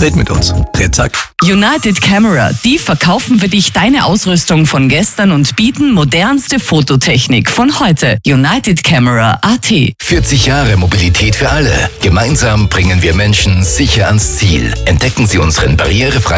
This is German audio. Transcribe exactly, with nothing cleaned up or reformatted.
Red mit uns. Redzack. United Camera, die verkaufen für dich deine Ausrüstung von gestern und bieten modernste Fototechnik von heute. United Camera Punkt a t. vierzig Jahre Mobilität für alle. Gemeinsam bringen wir Menschen sicher ans Ziel. Entdecken Sie unseren barrierefreien